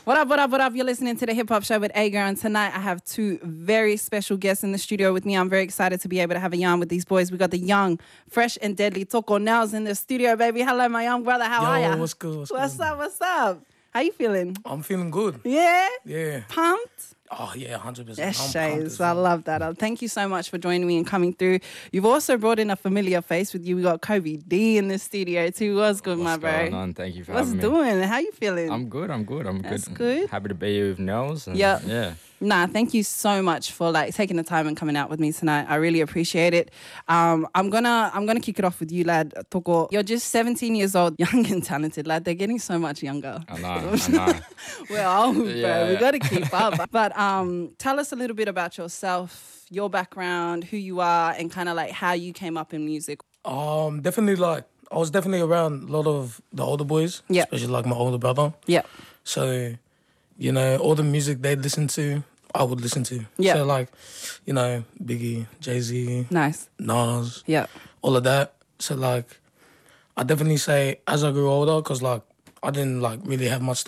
What up, what up, what up? You're listening to the Hip Hop Show with A-Girl, and tonight I have two very special guests in the studio with me. I'm very excited to be able to have a yarn with these boys. We got the young, fresh and deadly Toko Nels in the studio, baby. Hello, my young brother. How are ya? What's good? What's up? How you feeling? I'm feeling good. Yeah? Yeah. Pumped? Oh, yeah, 100%. Yes, I'm pumped Shays. as I well. love that. Thank you so much for joining me and coming through. You've also brought in a familiar face with you. We got Kobe D in the studio too. What's good, my bro? What's going on? Thank you for What's having me. doing? How you feeling? I'm good. That's good. Happy to be here with Nels. And Yep. Yeah. Nah, thank you so much for taking the time and coming out with me tonight. I really appreciate it. I'm gonna kick it off with you, lad. Toko, you're just 17 years old, young and talented, lad. They're getting so much younger. I know. We're old, bro. Yeah. We gotta keep up. But tell us a little bit about yourself, your background, who you are, and kind of how you came up in music. Definitely, I was definitely around a lot of the older boys, Yeah. especially my older brother. Yeah. So, all the music they listened to, I would listen to. Yeah. So, Biggie, Jay-Z, Nice. Nas, Yeah. all of that. So, I definitely say as I grew older, because, I didn't, really have much